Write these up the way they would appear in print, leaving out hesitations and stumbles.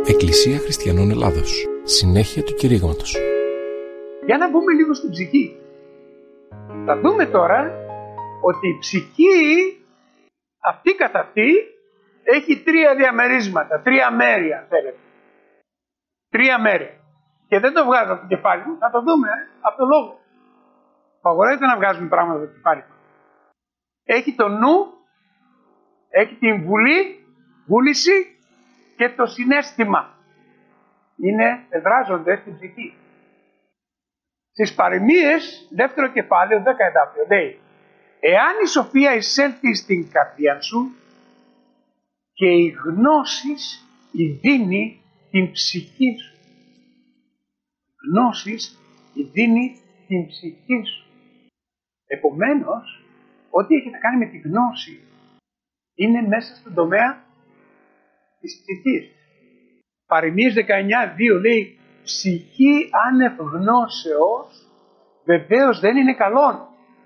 Εκκλησία Χριστιανών Ελλάδος. Συνέχεια του κηρύγματος. Για να μπούμε λίγο στην ψυχή. Θα δούμε τώρα ότι η ψυχή αυτή καθ' αυτή έχει τρία διαμερίσματα, τρία μέρη αν θέλετε. Τρία μέρη. Και δεν το βγάζω από το κεφάλι μου, θα το δούμε από το λόγο. Απαγορεύεται να βγάζουμε πράγματα από το κεφάλι μου. Έχει το νου, έχει την βούληση και το συναίσθημα. Εδράζονται στην ψυχή. Στις παροιμίες, δεύτερο κεφάλαιο, 10 εδάφιο, λέει: εάν η σοφία εισέλθει στην καρδιά σου και η γνώσης δίνει την ψυχή σου. Γνώσης δίνει την ψυχή σου. Επομένως, ό,τι έχει να κάνει με τη γνώση είναι μέσα στον τομέα της ψυχής. Παροιμίες 19:2 λέει: ψυχή άνευ γνώσεως βεβαίως δεν είναι καλόν.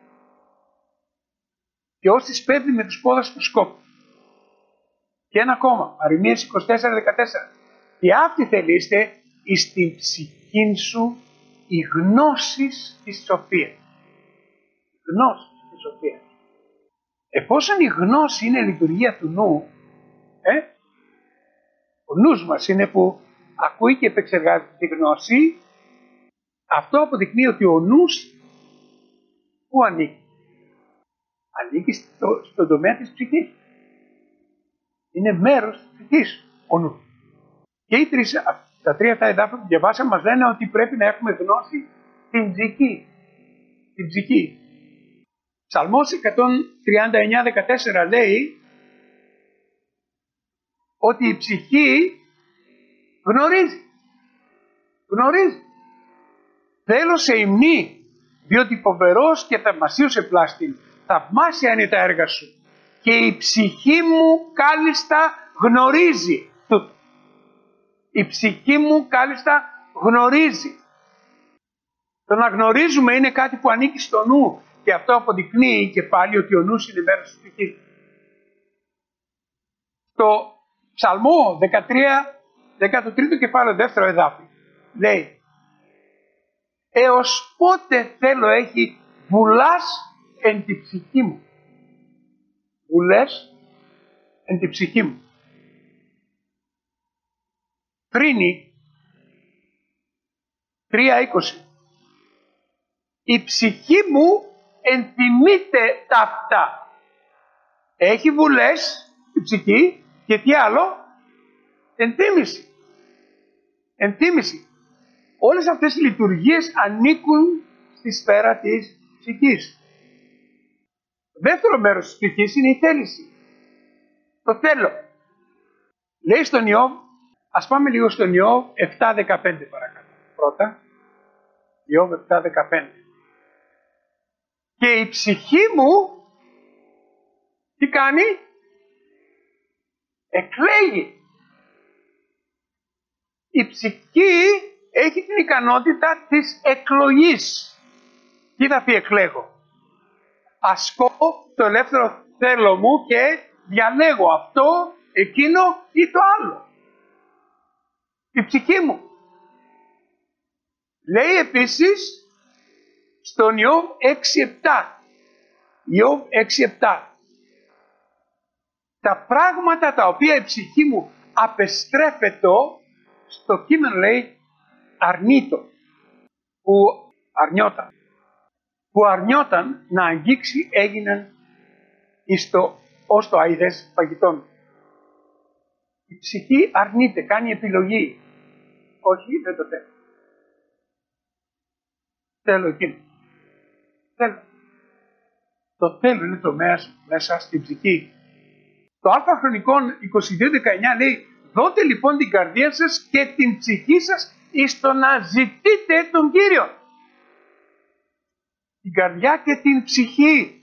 Και όσοι σπέβδει με τους πόδας του σκόπου. Και ένα ακόμα, Παροιμίες 24:14. Και αυτή θελήστε εις την ψυχήν σου η γνώσης της σοφίας. Γνώση της σοφίας. Εφόσον η γνώση είναι λειτουργία του νου, ο νους μας είναι που ακούει και επεξεργάζεται τη γνώση, αυτό αποδεικνύει ότι ο νους πού ανήκει. Ανήκει στον τομέα της ψυχής. Είναι μέρος της ψυχής ο νους. Και τα τρία αυτά εδάφια που διαβάσαμε μας λένε ότι πρέπει να έχουμε γνώση στην ψυχή. Την ψυχή. Ψαλμός 139:14 λέει ότι η ψυχή γνωρίζει. Θέλω σε υμνή, διότι φοβερός και θαυμασίος επλάστην, θαυμάσια είναι τα έργα σου και η ψυχή μου κάλλιστα γνωρίζει τούτο. Η ψυχή μου κάλλιστα γνωρίζει. Το να γνωρίζουμε είναι κάτι που ανήκει στο νου και αυτό αποδεικνύει και πάλι ότι ο νους είναι μέρος της ψυχής. Στο Ψαλμό 13 κεφάλαιο δεύτερο εδάφιο λέει: έως πότε θέλω έχει βουλάς εν τη ψυχή μου. Βουλές εν τη ψυχή μου. Φρίνη 3:20. Η ψυχή μου ενθυμείται ταύτα. Έχει βουλές η ψυχή και τι άλλο? Ενθύμηση. Όλες αυτές οι λειτουργίες ανήκουν στη σφαίρα της ψυχής. Το δεύτερο μέρος της ψυχής είναι η θέληση. Το θέλω. Λέει στον Ιώβ, ας πάμε λίγο στον Ιώβ 7:15 παρακάτω. Πρώτα, Ιώβ 7:15. Και η ψυχή μου τι κάνει? Εκλέγει. Η ψυχή έχει την ικανότητα της εκλογής. Τι θα πει εκλέγω? Ασκώ το ελεύθερο θέλω μου και διαλέγω αυτό, εκείνο ή το άλλο. Η ψυχή μου. Λέει επίσης στον Ιώβ 6:7. Ιώβ 6:7. Τα πράγματα τα οποία η ψυχή μου απεστρέφεται, στο κείμενο λέει αρνείτο. Που αρνιόταν να αγγίξει έγιναν ως το αηδές φαγητών. Η ψυχή αρνείται, κάνει επιλογή. Όχι, δεν το θέλω. Θέλω εκείνο. Θέλω. Το θέλω είναι το μέσα στην ψυχή. Το Α Χρονικών 22:19 λέει: δώτε λοιπόν την καρδία σας και την ψυχή σας εις το να ζητείτε τον Κύριο. Την καρδιά και την ψυχή.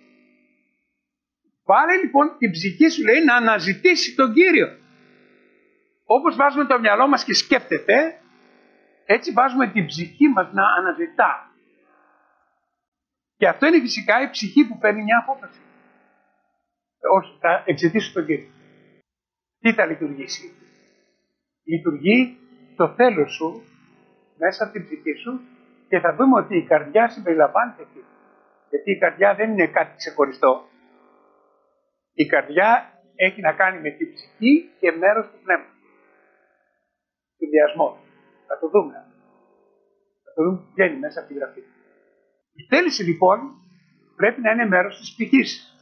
Βάλε λοιπόν την ψυχή σου, λέει, να αναζητήσει τον Κύριο. Όπως βάζουμε το μυαλό μας και σκέπτεται, έτσι βάζουμε την ψυχή μας να αναζητά. Και αυτό είναι φυσικά η ψυχή που παίρνει μια απόφαση. Όχι, θα εξαιτήσω τον Κύριο. Τι θα λειτουργήσει? λειτουργεί το θέλω σου μέσα από την ψυχή σου και θα δούμε ότι η καρδιά συμπεριλαμβάνεται εκεί. Γιατί η καρδιά δεν είναι κάτι ξεχωριστό. Η καρδιά έχει να κάνει με την ψυχή και μέρος του πνεύματος. Συνδυασμό. Θα το δούμε. Θα το δούμε που βγαίνει μέσα από τη Γραφή. Η θέληση λοιπόν πρέπει να είναι μέρος της ψυχής.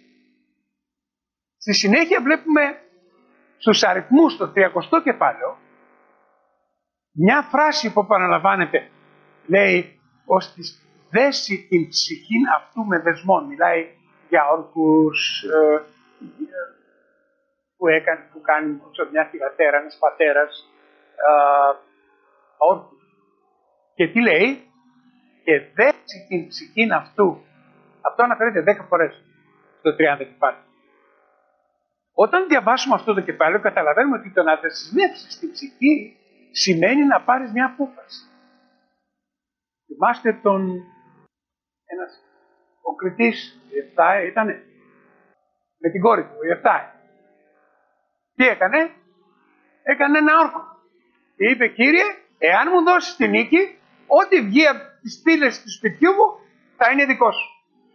Στη συνέχεια βλέπουμε στους αριθμούς το 30ο κεφάλαιο μια φράση που επαναλαμβάνεται. Λέει ως της δέσει την ψυχήν αυτού με δεσμών. Μιλάει για όρκους που κάνει μια θυγατέρα, ένας πατέρας, όρκους. Και τι λέει? Και δέσει την ψυχήν αυτού. Αυτό αναφέρεται 10 φορές στο 30 κεφάλαιο. Όταν διαβάσουμε αυτό το κεφάλαιο καταλαβαίνουμε ότι το να δεσμεύσεις την ψυχή σημαίνει να πάρεις μια απόφαση. Θυμάστε ο Κριτής, η Εφτά ήτανε, με την κόρη του, η Εφτά. Τι έκανε? Έκανε ένα όρκο. Και είπε, Κύριε, εάν μου δώσεις τη νίκη, ό,τι βγει από τις πύλες του σπιτιού μου θα είναι δικό σου.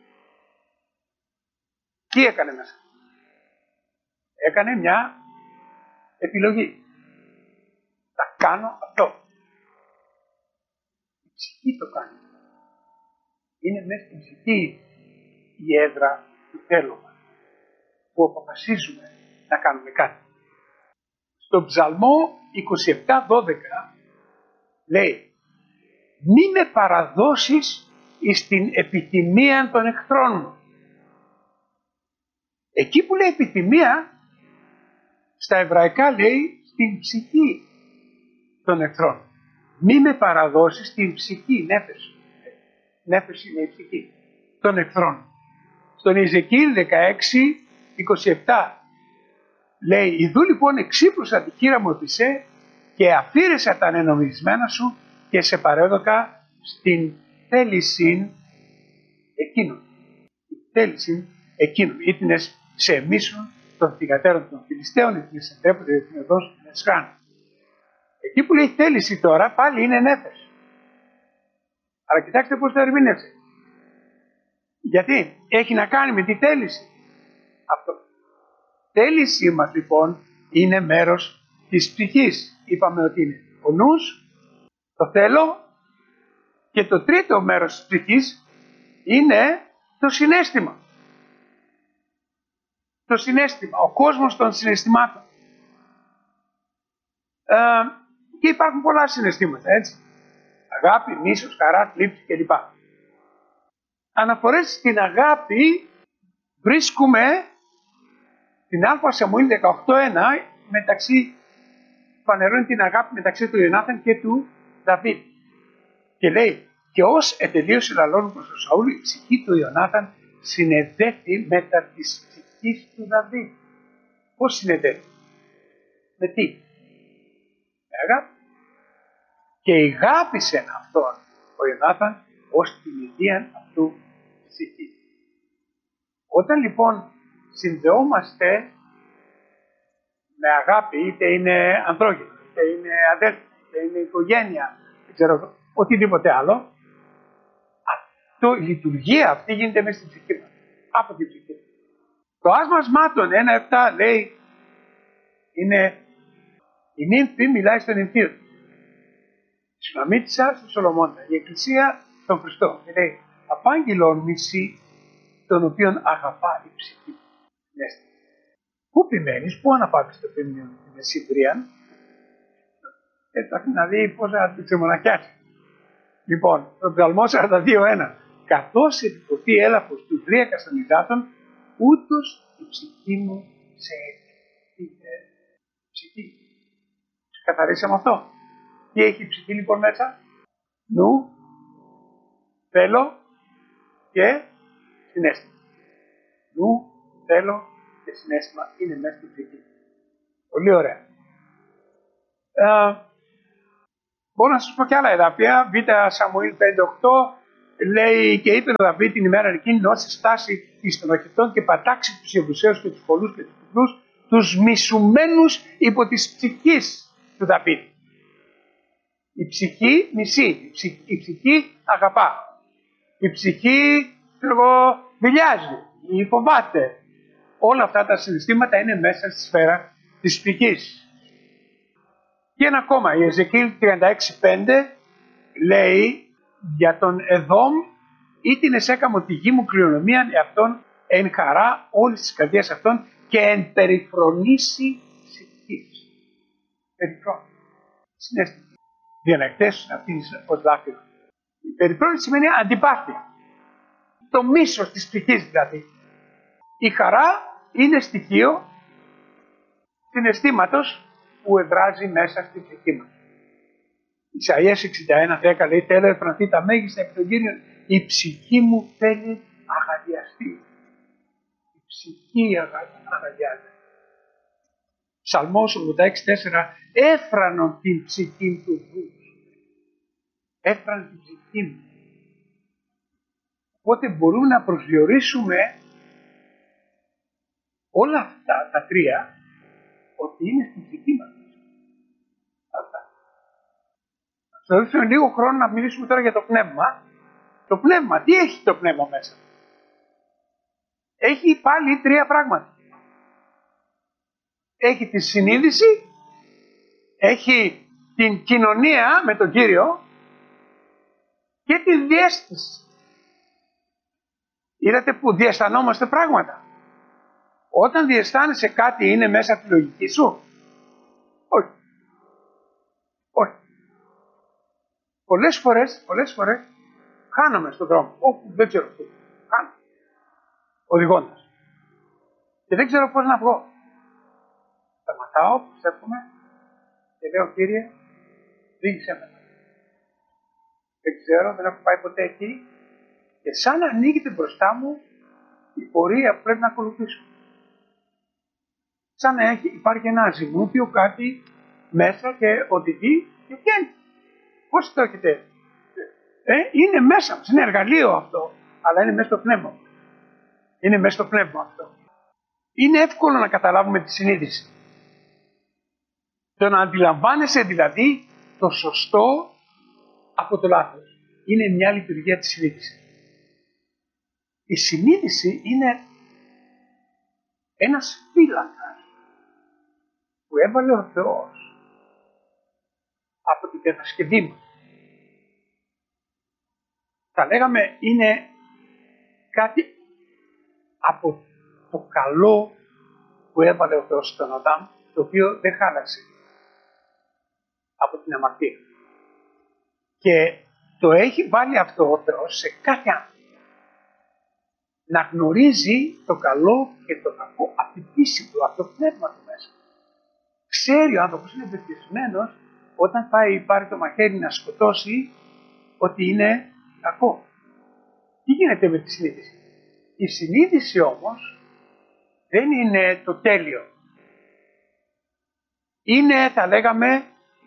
Τι έκανε μέσα? Έκανε μια επιλογή. Θα κάνω αυτό. Η ψυχή το κάνει. Είναι μέσα στην ψυχή η έδρα του θέλω μας, που αποφασίζουμε να κάνουμε κάτι. Στο Ψαλμό 27:12 λέει, μη με παραδώσεις εις την επιθυμία των εχθρών μου. Εκεί που λέει επιθυμία, στα εβραϊκά λέει στην ψυχή των εχθρών. Μη με παραδώσεις στην ψυχή, νέφες. Νέφες είναι η ψυχή των εχθρών. Στον Ιεζεκίηλ 16:27 λέει, ιδού λοιπόν εξύπνουσα τη χείρα μου επισέ και αφήρεσα τα ανενομισμένα σου και σε παρέδωκα στην θέληση εκείνων. Η θέληση εκείνων. Ήτινες σε εμίσουν των θυγατέρων των Φιλιστέων, ήτινες εντρέπονται για την οδός την Εσχράν. Εκεί που λέει θέληση τώρα πάλι είναι νέφες. Αλλά κοιτάξτε πώς το ερμήνευσε. Γιατί έχει να κάνει με τη θέληση. Αυτό. Θέλησή μας λοιπόν είναι μέρος της ψυχής. Είπαμε ότι είναι ο νους, το θέλω και το τρίτο μέρος της ψυχής είναι το συναίσθημα. Το συναίσθημα, ο κόσμος των συναισθημάτων. Και υπάρχουν πολλά συναισθήματα, έτσι. Αγάπη, μίσος, χαρά, θλίψη κλπ. Αναφορές στην αγάπη βρίσκουμε την Α Σαμουήλ 18:1 φανερώνει την αγάπη μεταξύ του Ιωνάθαν και του Δαβίδ. Και λέει, και ως ετελείωσε λαλών προς τον Σαούλ, η ψυχή του Ιωνάθαν συνεδέθη μετά της ψυχής του Δαβίδ. Πώς συνεδέθη? Με τι? Με αγάπη. Και ηγάπησε αυτόν ο Ιωνάθαν ως την ιδία αυτού ψυχή. Όταν λοιπόν συνδεόμαστε με αγάπη, είτε είναι ανθρώπινο, είτε είναι αδέρφη, είτε είναι οικογένεια, δεν ξέρω, οτιδήποτε άλλο, η λειτουργία αυτή γίνεται μέσα στην ψυχή μας. Από την ψυχή. Το άσμα σμάτων 1:7 λέει, είναι η νύμφη μιλάει στον νυμφίο. Η Σουλαμίτισσα στη Σολομώντα. Η Εκκλησία στον Χριστό. Λέει, απάγγελον μισή τον οποίον αγαπά η ψυχή. Πού επιμένεις, πού αναπάβεις το ποιμνίο την Εσύμπριαν, να δει πώς θα την ξεμονακιάσει. Λοιπόν, το Ψαλμό 42:1. Καθώς επιποθεί έλαφος του δρύακας των υδάτων, ούτως η ψυχή μου σε ψυχή. Καθαρίσαμε αυτό. Τι έχει η ψυχή λοιπόν μέσα? Νου, θέλω και συναίσθημα. Νου, θέλω και συναίσθημα είναι μέσα στην ψυχή. Πολύ ωραία. Μπορώ να σας πω και άλλα εδάφια. Β. Σαμουήλ 5:8 λέει, και είπε ο Δαβίδ την ημέρα εκείνη όσοι στάσει εις των οχετών και πατάξει τους Ιεβουσαίους και τους πολλούς και τους τυφλούς, τους μισουμένους υπό της ψυχής του Δαβίδ. Η ψυχή μισεί, η ψυχή αγαπά. Η ψυχή δηλιάζει ή φοβάται. Όλα αυτά τα συναισθήματα είναι μέσα στη σφαίρα της ψυχής. Και ένα ακόμα, η Εζεκίελ 36:5 λέει για τον Εδόμ ή την εσέκαμο τη γη μου κληρονομίαν εαυτόν εν χαρά όλης της καρδιάς αυτών και εν περιφρονήσει ψυχής. Περιφρόνηση. Συνέστημα. Διαλεκτές αυτής ως δάκτυλο. Η περιφρόνηση σημαίνει αντιπάθεια. Το μίσος της ψυχής δηλαδή. Η χαρά είναι στοιχείο συναισθήματος που εδράζει μέσα στη ψυχή μας. Ισαΐας 61:10 λέει «Θέλω εφρανθεί τα μέγιστα επί τον Κύριο, η ψυχή μου θέλει αγαλιαστεί». Η ψυχή αγαλιάζεται. Ψαλμός 86:4 «Έφρανον την ψυχή του βούς». Έφρανον την ψυχή μου. Οπότε μπορούμε να προσδιορίσουμε όλα αυτά τα τρία ότι είναι στην ψυχή μας. Αυτά. Θα δώσουμε λίγο χρόνο να μιλήσουμε τώρα για το πνεύμα. Το πνεύμα, τι έχει το πνεύμα μέσα? Έχει πάλι τρία πράγματα. Έχει τη συνείδηση, έχει την κοινωνία με τον Κύριο και τη διαίσθηση. Είδατε που διαισθανόμαστε πράγματα. Όταν διαισθάνεσαι κάτι είναι μέσα από τη λογική σου? Όχι. Όχι. Πολλές φορές χάνομαι στον δρόμο. Όπου δεν ξέρω πού. Χάνω. Οδηγώντας. Και δεν ξέρω πώς να βγω. Σταματάω, ψεύχομαι και λέω Κύριε, δίγησέ με. Δεν ξέρω, δεν έχω πάει ποτέ εκεί. Και σαν ανοίγεται μπροστά μου η πορεία που πρέπει να ακολουθήσω. Σαν να υπάρχει ένα αζημούτιο κάτι μέσα και οδηγεί και βγαίνει. Πώς το έχετε? Είναι μέσα μας, είναι εργαλείο αυτό, αλλά είναι μέσα στο πνεύμα. Είναι μέσα στο πνεύμα αυτό. Είναι εύκολο να καταλάβουμε τη συνείδηση. Το να αντιλαμβάνεσαι δηλαδή το σωστό από το λάθος. Είναι μια λειτουργία της συνείδησης. Η συνείδηση είναι ένας φύλακας που έβαλε ο Θεός από την κατασκευή μας. Θα λέγαμε είναι κάτι από το καλό που έβαλε ο Θεός στον Αδάμ, το οποίο δεν χάλασε από την αμαρτία. Και το έχει βάλει αυτό ο Θεός σε κάθε άνθρωπο. Να γνωρίζει το καλό και το κακό από την πίστη του, από το πνεύμα του μέσα. Ξέρει ο άνθρωπος, είναι βεβαιωμένος όταν πάρει το μαχαίρι να σκοτώσει ότι είναι κακό. Τι γίνεται με τη συνείδηση? Η συνείδηση όμως δεν είναι το τέλειο. Είναι, θα λέγαμε,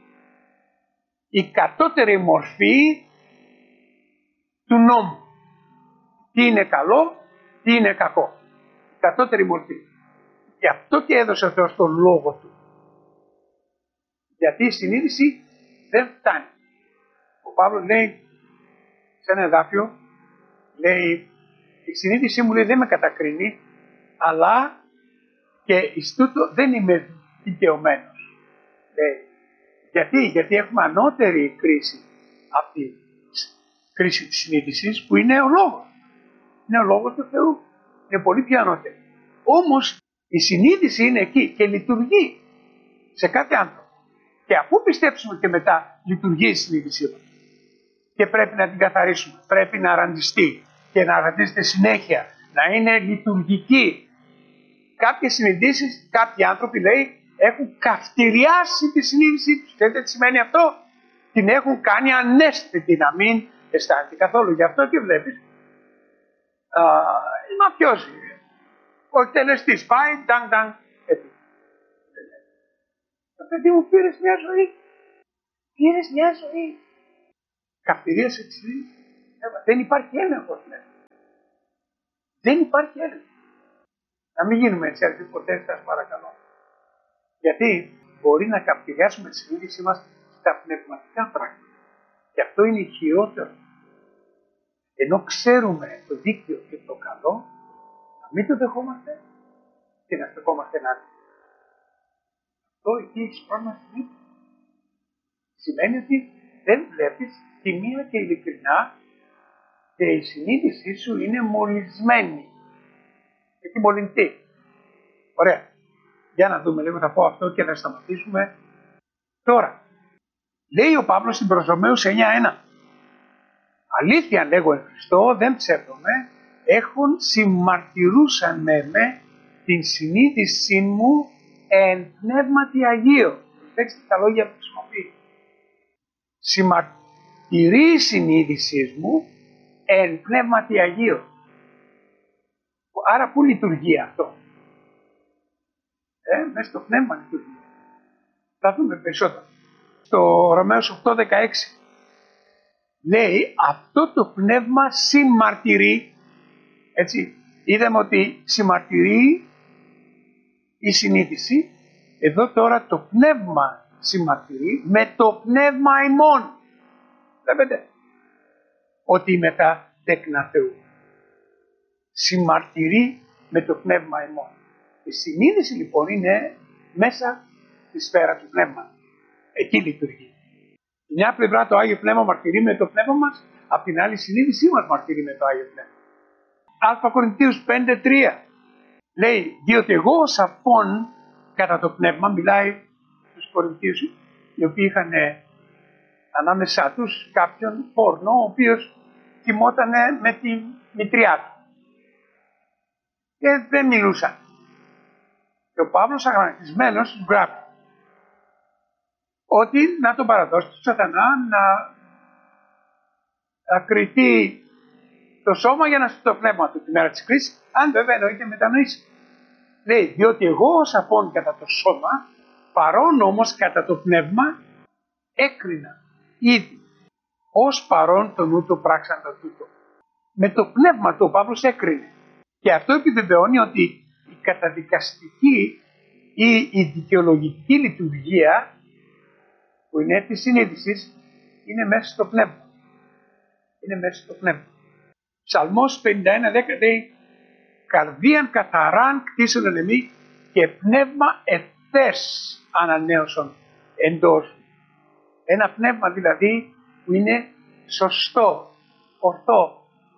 η κατώτερη μορφή του νόμου. Τι είναι καλό, τι είναι κακό. Η κατώτερη μορφή. Γι' αυτό και έδωσε ο Θεός τον λόγο του. Γιατί η συνείδηση δεν φτάνει. Ο Παύλος λέει σε ένα εδάφιο, λέει η συνείδησή μου λέει δεν με κατακρίνει, αλλά και εις τούτο δεν είμαι δικαιωμένος. Γιατί έχουμε ανώτερη κρίση από τη κρίση της συνείδησης που είναι ο λόγος. Είναι ο λόγος του Θεού. Είναι πολύ πιο ανώτερη. Όμως η συνείδηση είναι εκεί και λειτουργεί σε κάθε άνθρωπο. Και αφού πιστέψουμε και μετά λειτουργεί η συνείδησή μας. Και πρέπει να την καθαρίσουμε. Πρέπει να ραντιστεί και να ραντίζεται συνέχεια. Να είναι λειτουργική. Κάποιες συνειδήσεις, κάποιοι άνθρωποι λέει έχουν καυτηριάσει τη συνείδησή τους. Ξέρετε τι σημαίνει αυτό? Την έχουν κάνει ανέστητη, να μην αισθάνεται καθόλου. Γι' αυτό και βλέπεις μαφιόζι. Ο εκτελεστής πάει, ντang, έτσι. Το παιδί μου πήρες μια ζωή. Πήρες μια ζωή. Καυτηρίασε τη συνείδηση. Δεν υπάρχει έλεγχος μέσα. Δεν υπάρχει έλεγχος. Να μην γίνουμε έτσι αρκετοί ποτέ, σας παρακαλώ. Γιατί μπορεί να καπηλιάσουμε τη συνείδησή μας στα πνευματικά πράγματα. Και αυτό είναι χειρότερο. Ενώ ξέρουμε το δίκαιο και το καλό, να μην το δεχόμαστε και να στεκόμαστε ενάντια. Αυτό εκεί έχεις πρόβλημα συνείδηση. Σημαίνει ότι δεν βλέπεις τιμία και ειλικρινά και η συνείδησή σου είναι μολυσμένη. Έχει μολυνθεί. Ωραία. Για να δούμε λίγο, θα πω αυτό και θα σταματήσουμε τώρα. Λέει ο Παύλος στην προς Ρωμαίους 9:1. Αλήθεια λέγω εν Χριστώ, δεν ψεύδομαι, έχουν συμμαρτυρούσαν με την συνείδησή μου εν πνεύματι Αγίο. Προσέξτε τα λόγια που χρησιμοποιεί. Συμμαρτυρεί η συνείδησή μου εν πνεύματι Αγίο. Άρα πού λειτουργεί αυτό? Μέσα στο πνεύμα λειτουργεί. Θα δούμε περισσότερο. Στο Ρωμαίους 8:16 λέει αυτό το πνεύμα συμμαρτυρεί. Έτσι, είδαμε ότι συμμαρτυρεί η συνείδηση. Εδώ τώρα το πνεύμα συμμαρτυρεί με το πνεύμα ημών. Βλέπετε ότι μετά τέκνα Θεού. Συμμαρτυρεί με το πνεύμα ημών. Η συνείδηση λοιπόν είναι μέσα στη σφαίρα του πνεύματος. Εκεί λειτουργεί. Μια πλευρά το Άγιο Πνεύμα μαρτυρεί με το πνεύμα μας, απ' την άλλη η συνείδησή μας μαρτυρεί με το Άγιο Πνεύμα. Α Κορινθίους 5:3 λέει, διότι εγώ ως αφών κατά το πνεύμα, μιλάει στους Κορινθίους, οι οποίοι είχαν ανάμεσά τους κάποιον πόρνο, ο οποίος κοιμόταν με τη μητριά του. Και δεν μιλούσαν. Και ο Παύλος αγανακτισμένος τους γράφει ότι να τον παραδώσει του σατανά, να κρυθεί το σώμα για να σωθεί το πνεύμα του τη μέρα της κρίσης, αν βέβαια εννοείται μετανοήσει. Λέει, διότι εγώ ως απόν κατά το σώμα, παρόν όμως κατά το πνεύμα, έκρινα ήδη. Ως παρόν το νου του πράξαν το τούτο. Με το πνεύμα του ο Παύλος έκρινε. Και αυτό επιβεβαιώνει ότι η καταδικαστική ή η δικαιολογική λειτουργία που είναι της συνείδησης είναι μέσα στο πνεύμα. Είναι μέσα στο πνεύμα. Ψαλμός 51:10 λέει, καρδίαν καθαράν κτίσον εν εμή και πνεύμα ευθές ανανέωσον εντός. Ένα πνεύμα δηλαδή που είναι σωστό, ορθό.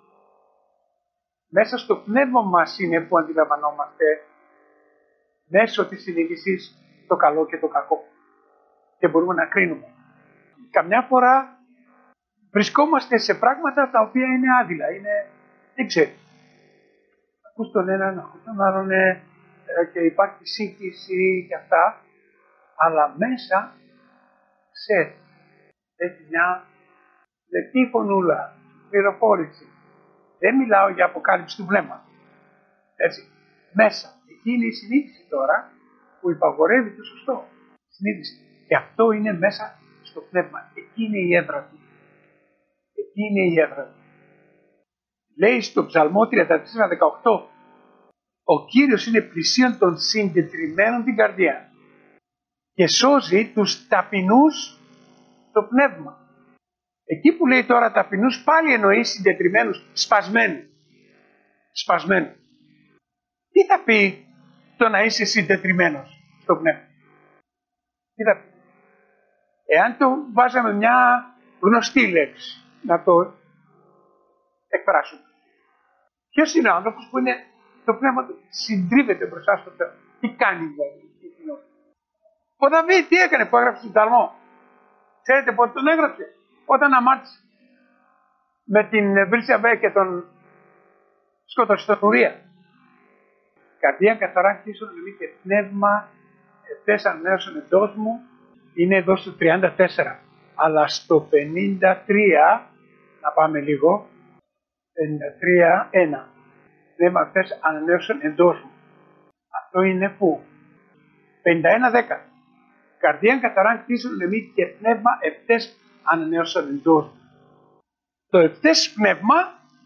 Μέσα στο πνεύμα μας είναι που αντιλαμβανόμαστε μέσω της συνείδησης το καλό και το κακό. Και μπορούμε να κρίνουμε. Καμιά φορά βρισκόμαστε σε πράγματα τα οποία είναι άδειλα. Δεν ξέρω. Ακούς τον έναν, ακούς τον άλλον και υπάρχει σύγχυση και αυτά. Αλλά μέσα ξέρει. Έχει μια λεπτή φωνούλα, πληροφόρηση. Δεν μιλάω για αποκάλυψη του πνεύματος. Έτσι. Μέσα. Εκεί είναι η συνείδηση τώρα που υπαγορεύει το σωστό. Συνείδηση. Και αυτό είναι μέσα στο πνεύμα. Εκεί είναι η έδρα του. Εκεί είναι η έδρα του. Λέει στο Ψαλμό 34:18, ο Κύριος είναι πλησίον των συντετριμμένων την καρδιά και σώζει τους ταπεινούς το πνεύμα. Εκεί που λέει τώρα ταπεινούς πάλι εννοεί συντετριμμένους, σπασμένους. Τι θα πει το να είσαι συντετριμμένος στο πνεύμα? Τι θα πει? Εάν το βάζαμε μια γνωστή λέξη να το εκφράσουμε. Ποιος είναι ο άνθρωπος που είναι το πνεύμα του συντρίβεται μπροστά στο Θεό? Τι κάνει δηλαδή? Ο Δαβίδ τι έκανε που έγραψε τον Ψαλμό? Ξέρετε πότε τον έγραψε? Όταν αμάρτησε με την Βυρσαβέ και τον σκότωσε στον Ουρία. Καρδία καθαρά κτίσον εμή και πνεύμα ευθές ανανέωσον εντός μου, είναι εδώ στο 34. Αλλά στο 53, να πάμε λίγο, 53:1. Πνεύμα ευθές ανανέωσον εντός μου. Αυτό είναι πού? 51:10. Καρδία καθαρά κτίσον εμή και πνεύμα ευθές ανανέωσον εντός μου. Το ευθές πνεύμα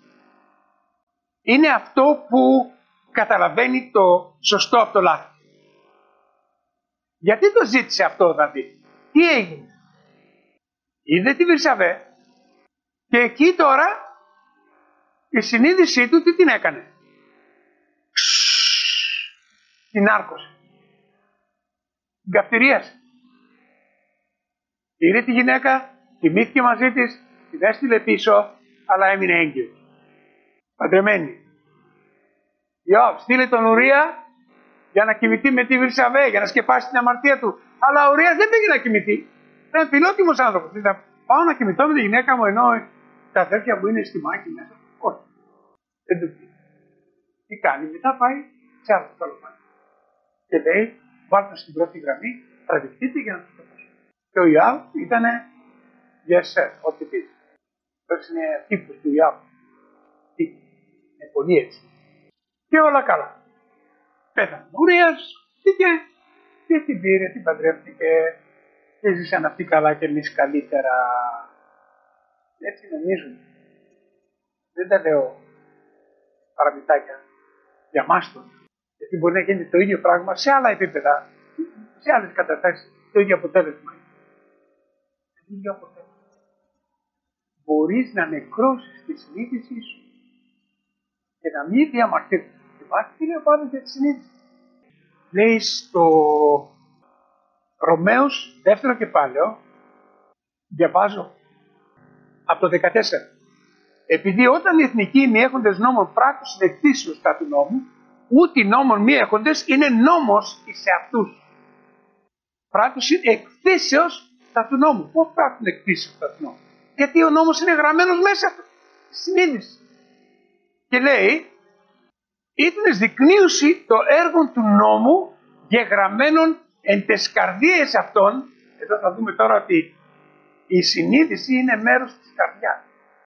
είναι αυτό που καταλαβαίνει το σωστό από το λάθος. Γιατί το ζήτησε αυτό να δει? Τι έγινε? Είδε τη Βυρσαβέ και εκεί τώρα η συνείδησή του τι την έκανε? Την άρκωσε. Την καυτηρίασε. Πήρε τη γυναίκα, κοιμήθηκε μαζί της, την έστειλε πίσω, αλλά έμεινε έγκυος. Παντρεμένη. Ιώβ, στείλε τον Ουρία για να κοιμηθεί με τη Βυρσαβέ, για να σκεπάσει την αμαρτία του. Αλλά ο Ουρίας δεν πήγε να κοιμηθεί. Ήταν φιλότιμος άνθρωπος. Ήταν, πάω να κοιμηθώ με τη γυναίκα μου ενώ τα αδέρφια μου είναι στη μάχη μέσα. Όχι. Δεν το πήγε. Τι κάνει? Μετά πάει σε άλλο καλοπάνι. Και λέει, βάλτε στην πρώτη γραμμή, τραβηχτείτε για να το σκοτώσω. Και ο Ιωάβ ήταν yes sir, ό,τι πει. Αυτό είναι τύπος του Ιωάβ. Είναι πολύ έτσι. Και όλα καλά. Πέθανε ο Ουρίας, και την πήρε, την παντρεύτηκε και ζήσαν αυτοί καλά και εμείς καλύτερα. Έτσι νομίζουν. Δεν τα λέω παραμυθάκια για μας τώρα. Γιατί μπορεί να γίνει το ίδιο πράγμα σε άλλα επίπεδα, σε άλλες καταστάσεις, το ίδιο αποτέλεσμα. Το ίδιο αποτέλεσμα. Μπορείς να νεκρώσεις τη συνείδησή σου και να μην διαμαρτύρεις. Υπάρχει τι λέει ο Παύλος για τη συνείδηση? Λέει στο Ρωμαίους δεύτερο κεφάλαιο, διαβάζω από το 14. Επειδή όταν οι εθνικοί μη έχοντες νόμων πράξουν εκτίσεως κατά του νόμου, ούτε οι νόμων μη έχοντες είναι νόμος εις αυτούς. Πράξουν εκτίσεως κατά του νόμου. Πώς πράξουν εκτίσεως κατά του νόμου? Γιατί ο νόμος είναι γραμμένος μέσα στη συνείδηση. Και λέει, ήτνες δεικνύουση το έργο του νόμου γεγραμμένων εν τες καρδίες αυτών. Εδώ θα δούμε τώρα ότι η συνείδηση είναι μέρος της καρδιάς.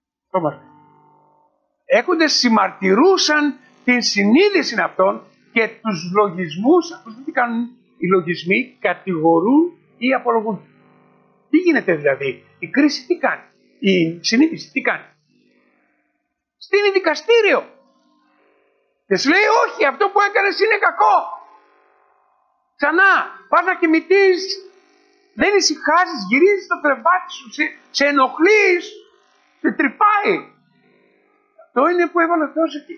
Έχοντες συμμαρτυρούσαν την συνείδηση αυτών και τους λογισμούς, ακούσατε τι κάνουν οι λογισμοί, κατηγορούν ή απολογούν. Τι γίνεται δηλαδή? Η κρίση τι κάνει? Η συνείδηση τι κάνει? Στείνει δικαστήριο. Και σου λέει όχι, αυτό που έκανες είναι κακό. Ξανά, πας να κοιμηθείς, δεν ησυχάζεις, γυρίζεις το κρεβάτι σου, σε ενοχλείς, σε τρυπάει. Αυτό είναι που έβαλε ο Θεός εκεί.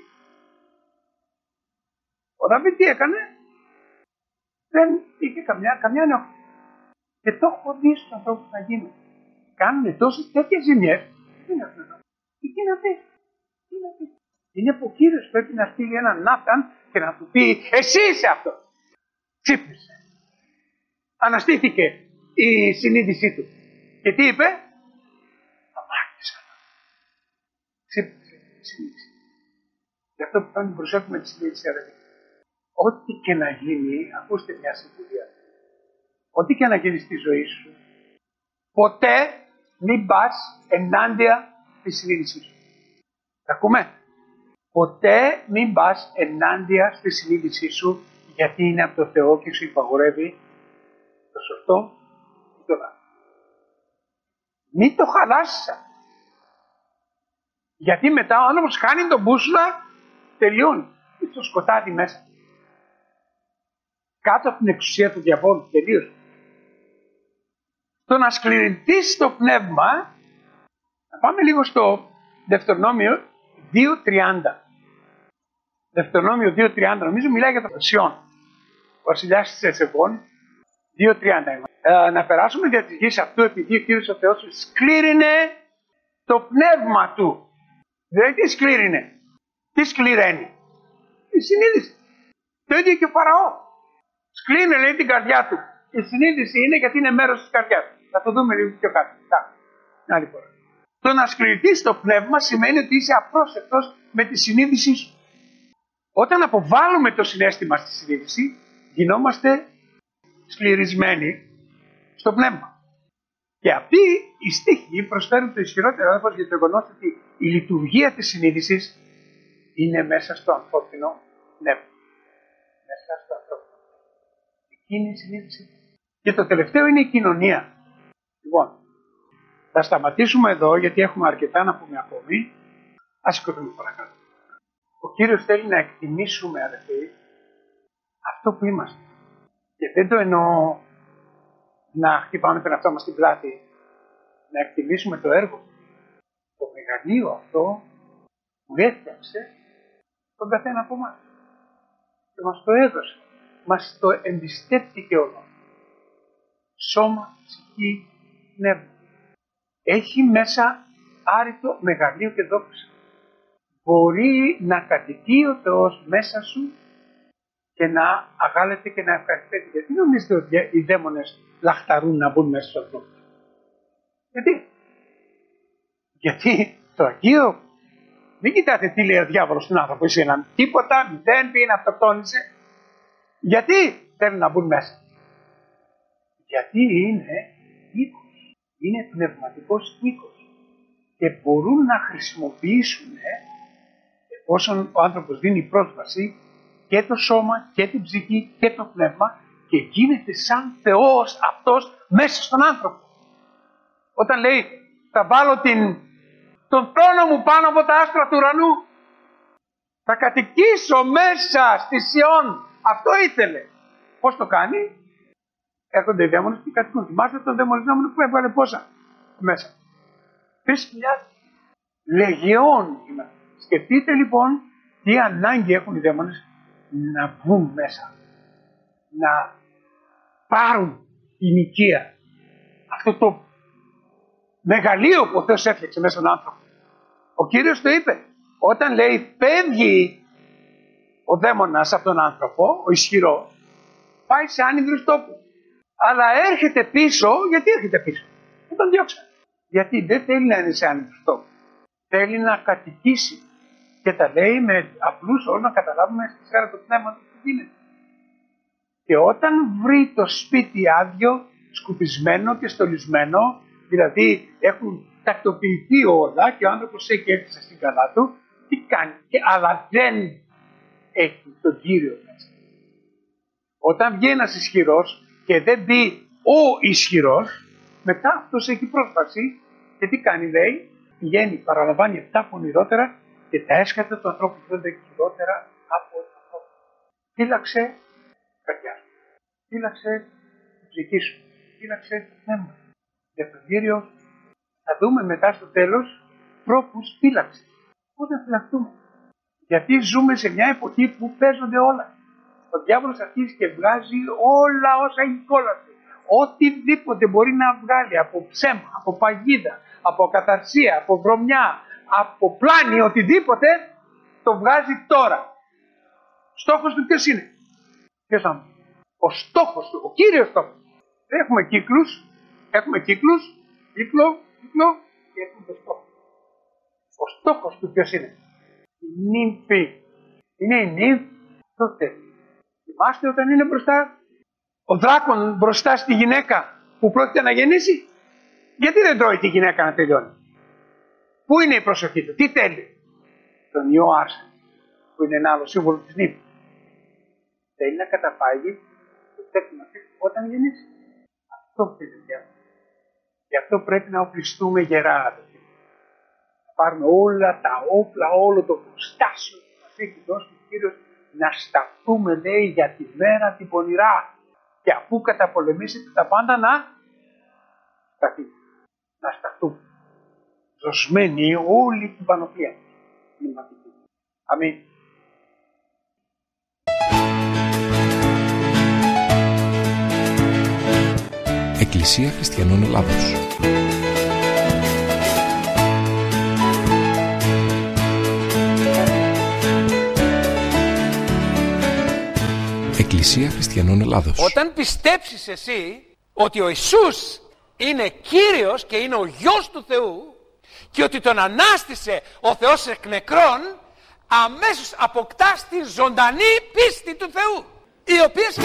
Ο Δαβίδ τι έκανε? Δεν είχε καμιά ενοχλή. Και το έχω δει στους ανθρώπους να γίνουν. Κάνουν τόσες τέτοιες ζημιές, δεν έχουν ενοχλή. Τι να πεις? Είναι που ο Κύριος πρέπει να στείλει έναν Νάθαν και να του πει εσύ είσαι αυτό. Ξύπνησε. Αναστήθηκε η συνείδησή του. Και τι είπε? Αμάρτησα. Ξύπνησε η συνείδηση. Γι' αυτό που πρέπει να προσέχουμε τη συνείδηση αδελφοί. Ό,τι και να γίνει, ακούστε μια συμβουλία. Ό,τι και να γίνει στη ζωή σου, ποτέ μην πας ενάντια στη συνείδησή σου. Τα ακούμε? Ποτέ μην πας ενάντια στη συνείδησή σου, γιατί είναι από το Θεό και σου υπαγορεύει το σωστό ή το λάθος. Μην το χαλάσεις. Γιατί μετά ο άνθρωπος χάνει τον μπούσουλα, τελειώνει. Είναι στο σκοτάδι μέσα. Κάτω από την εξουσία του διαβόλου, τελείωσε. Το να σκληρινθείς το πνεύμα, να πάμε λίγο στο Δευτερονόμιο 2.30. Δευτερονόμιο 2.30, νομίζω μιλάει για τον Σιών. Ο βασιλιάς της Εσεβών, 2.30. Να περάσουμε δια της γης αυτού, επειδή ο Κύριος ο Θεός σκλήρινε το πνεύμα του. Δηλαδή τι σκλήρινε? Τι σκληραίνει? Η συνείδηση. Το ίδιο και ο Φαραώ. Σκλήνε λέει την καρδιά του. Η συνείδηση είναι γιατί είναι μέρος της καρδιάς. Θα το δούμε λίγο πιο κάτω. Άλλη φορά. Το να σκληρηθείς το πνεύμα σημαίνει ότι είσαι απρόσεκτος με τη συνείδησή σου. Όταν αποβάλλουμε το συναίσθημα στη συνείδηση, γινόμαστε σκληρισμένοι στο πνεύμα. Και αυτοί οι στίχοι προσφέρουν το ισχυρότερο έδαφος για το γεγονός ότι η λειτουργία της συνείδησης είναι μέσα στο ανθρώπινο πνεύμα. Μέσα στο ανθρώπινο. Εκείνη είναι η συνείδηση. Και το τελευταίο είναι η κοινωνία. Λοιπόν, θα σταματήσουμε εδώ γιατί έχουμε αρκετά να πούμε ακόμη. Ας σηκωθούμε παρακάτω. Ο Κύριος θέλει να εκτιμήσουμε, αδελφοί, αυτό που είμαστε. Και δεν το εννοώ να χτυπάμε τον εαυτό μας στην πλάτη, να εκτιμήσουμε το έργο. Το μεγαλείο αυτό που έφτιαξε τον καθένα από εμάς και μας το έδωσε, μας το εμπιστεύτηκε όλο. Σώμα, ψυχή, πνεύμα. Έχει μέσα άρρητο μεγαλείο και δόξα. Μπορεί να κατοικεί ο Θεός μέσα σου και να αγάλεται και να ευχαριστεί. Γιατί νομίζετε ότι οι δαίμονες λαχταρούν να μπουν μέσα στους ανθρώπους? Γιατί το Αγίο, μην κοιτάτε τι λέει ο διάβολος στον άνθρωπο, είσαι έναν τίποτα, μηδέν, πήγαινε, αυτοκτόνησε. Γιατί θέλουν να μπουν μέσα? Γιατί είναι οίκος, είναι πνευματικός οίκος και μπορούν να χρησιμοποιήσουν, εφόσον ο άνθρωπος δίνει πρόσβαση, και το σώμα και την ψυχή και το πνεύμα, και γίνεται σαν Θεός αυτός μέσα στον άνθρωπο. Όταν λέει θα βάλω τον θρόνο μου πάνω από τα άστρα του ουρανού, θα κατοικήσω μέσα στη Σιών. Αυτό ήθελε. Πώς το κάνει? Έρχονται οι δαίμονες και κατοικούν. Θυμάστε τον δαιμονιζόμενο που έβγαλε πόσα μέσα? 3.000 λεγεών. Σκεφτείτε λοιπόν τι ανάγκη έχουν οι δαίμονες να βγουν μέσα, να πάρουν την οικία, αυτό το μεγαλείο που ο Θεός έφτιαξε μέσα στον άνθρωπο. Ο Κύριος το είπε, όταν λέει φεύγει ο δαίμονας από τον άνθρωπο, ο ισχυρός, πάει σε άνυδρους τόπου. Αλλά έρχεται πίσω, γιατί έρχεται πίσω? Δεν τον διώξανε. Γιατί δεν θέλει να είναι σε άνυδρους τόπου. Θέλει να κατοικήσει. Και τα λέει με απλούς όρους να καταλάβουμε στη σφαίρα του πνεύματος τι γίνεται. Και όταν βρει το σπίτι άδειο, σκουπισμένο και στολισμένο, δηλαδή έχουν τακτοποιηθεί όλα και ο άνθρωπος έχει έρθει στην καλά του, τι κάνει? Αλλά δεν έχει τον Κύριο μέσα. Όταν βγει ένας ισχυρός και δεν μπει ο ισχυρός, μετά αυτός έχει πρόσβαση και τι κάνει? Λέει, πηγαίνει, παραλαμβάνει 7 πονηρότερα και τα έσκατα του ανθρώπου γίνονται χειρότερα από τον ανθρώπου. Φύλαξε καρδιά σου, φύλαξε την ψυχή σου, φύλαξε το πνεύμα. Για τον Κύριο θα δούμε μετά στο τέλος τρόπους φύλαξης. Πώς να φυλαχτούμε? Γιατί ζούμε σε μια εποχή που παίζονται όλα. Ο διάβολος αρχίζει και βγάζει όλα όσα έχει κόλαση. Οτιδήποτε μπορεί να βγάλει από ψέμα, από παγίδα, από καταρσία, από βρωμιά, από πλάνη, οτιδήποτε το βγάζει τώρα. Στόχος του ποιος είναι? Ποιος είναι? Ο στόχος του, ο κύριος στόχος. Δεν έχουμε κύκλους, έχουμε κύκλο και έχουμε το στόχο. Ο στόχος του ποιος είναι? Η νύμφη. Είναι η νύμφη τότε. Θυμάστε όταν είναι μπροστά ο δράκον μπροστά στη γυναίκα που πρόκειται να γεννήσει? Γιατί δεν τρώει τη γυναίκα να τελειώνει? Πού είναι η προσοχή του? Τι θέλει? Τον ιό Άρσεν, που είναι ένα άλλο σύμβολο της νύμφης. Θέλει να καταπάγει το τέκνο της όταν γεννήσει. Αυτό θέλει πια. Γι' αυτό πρέπει να οπλιστούμε γερά. Να πάρουμε όλα τα όπλα, όλο το προστάσιο που μας έχει δώσει ο Κύριος, να σταθούμε, λέει, για τη μέρα την πονηρά. Και αφού καταπολεμήσετε τα πάντα, να σταθείτε. Να σταθούμε. Ζωσμένη όλη την πανοπλία. Αμήν. Εκκλησία Χριστιανών Ελλάδος. Εκκλησία Χριστιανών Ελλάδος. Όταν πιστέψεις εσύ ότι ο Ιησούς είναι Κύριος και είναι ο Γιος του Θεού και ότι τον ανάστησε ο Θεός εκ νεκρών, αμέσως αποκτάς την ζωντανή πίστη του Θεού, η οποία